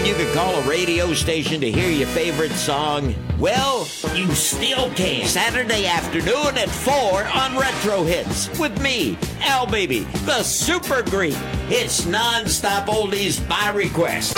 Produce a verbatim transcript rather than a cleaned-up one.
you could call a radio station to hear your favorite song? Well, you still can. Saturday afternoon at four on Retro Hits with me, Al Baby, the Super Greek. It's non-stop oldies by request.